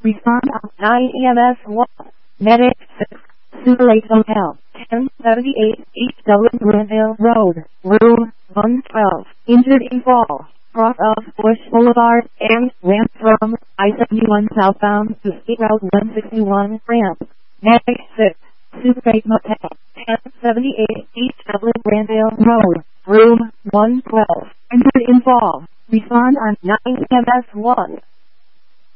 Respond on 9 EMS 1. Medic 6. Super 8 Hotel. 1078 East Dublin Grenville Road. Room 112. Injured in fall. Cross of Bush Boulevard and ramp from I-71 southbound to State Route 161 ramp. Medic 6. Super 8 Motel. 1078 East Dublin Grenville Road. Room 112. Injured in fall. Respond on 9 EMS 1.